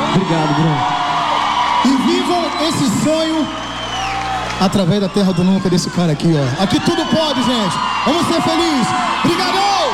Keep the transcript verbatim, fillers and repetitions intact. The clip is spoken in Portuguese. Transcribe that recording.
Obrigado, Bruno. E vivam esse sonho através da terra do nunca desse cara aqui, ó. Aqui tudo pode, gente. Vamos ser felizes. Obrigado!